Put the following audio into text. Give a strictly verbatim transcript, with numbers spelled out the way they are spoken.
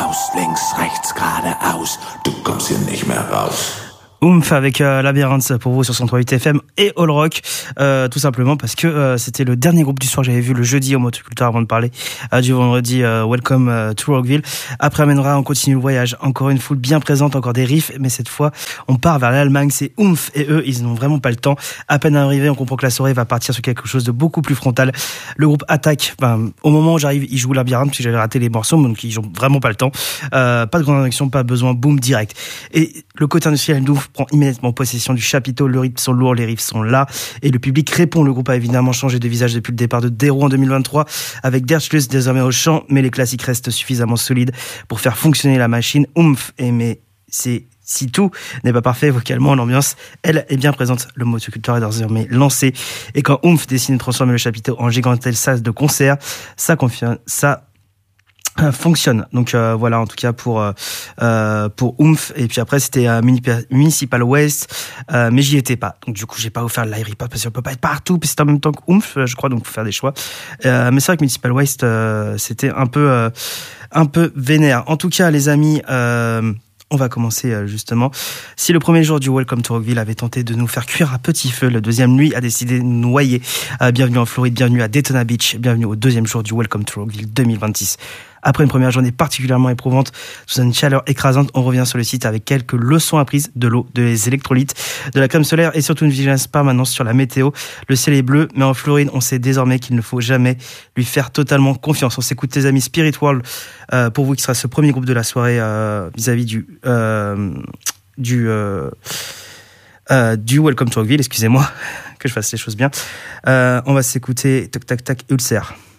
geradeaus, links, rechts, geradeaus, du kommst hier nicht mehr raus. Oomph avec euh, Labyrinthe pour vous sur cent trois virgule huit F M et All Rock, euh, tout simplement parce que euh, c'était le dernier groupe du soir que j'avais vu le jeudi au Motoculteur avant de parler euh, du vendredi euh, Welcome euh, to Rockville. Après Amenra, on continue le voyage, encore une foule bien présente, encore des riffs, mais cette fois on part vers l'Allemagne, c'est Oomph et eux ils n'ont vraiment pas le temps. À peine arrivé, on comprend que la soirée va partir sur quelque chose de beaucoup plus frontal. Le groupe attaque, ben, au moment où j'arrive ils jouent Labyrinthe parce que j'avais raté les morceaux, donc ils ont vraiment pas le temps, euh, pas de grande action, pas besoin, boom direct. Et le côté industriel d'Oomph prend immédiatement possession du chapiteau, le rythme sont lourds, les riffs sont là, et le public répond. Le groupe a évidemment changé de visage depuis le départ de Dero en deux mille vingt-trois, avec Der Schluss désormais au chant, mais les classiques restent suffisamment solides pour faire fonctionner la machine. Oomph, et mais c'est si tout n'est pas parfait vocalement, l'ambiance, elle, est bien présente. Le Motoculteur est désormais lancé, et quand Oomph décide de transformer le chapiteau en gigantesque salle de concert, ça confirme, ça fonctionne. Donc euh, voilà, en tout cas pour euh, pour Oomph. Et puis après c'était euh, Municipal Waste, euh, mais j'y étais pas. Donc du coup j'ai pas offert le live report parce qu'on peut pas être partout. Puis c'est en même temps que Oomph, je crois, donc faut faire des choix. Euh, mais c'est vrai que Municipal Waste euh, c'était un peu euh, un peu vénère. En tout cas les amis. Euh, On va commencer justement. Si le premier jour du Welcome to Rockville avait tenté de nous faire cuire à petit feu, le deuxième, lui, a décidé de nous noyer. Euh, bienvenue en Floride, bienvenue à Daytona Beach, bienvenue au deuxième jour du Welcome to Rockville deux mille vingt-six. Après une première journée particulièrement éprouvante, sous une chaleur écrasante, on revient sur le site avec quelques leçons apprises, de l'eau, des électrolytes, de la crème solaire et surtout une vigilance permanente sur la météo. Le ciel est bleu, mais en Floride, on sait désormais qu'il ne faut jamais lui faire totalement confiance. On s'écoute les amis Spirit World, euh, pour vous qui sera ce premier groupe de la soirée euh, vis-à-vis du euh, du euh, euh, du Welcome to Rockville. Excusez-moi que je fasse les choses bien. Euh, on va s'écouter Tac Tac Tac Ulcer.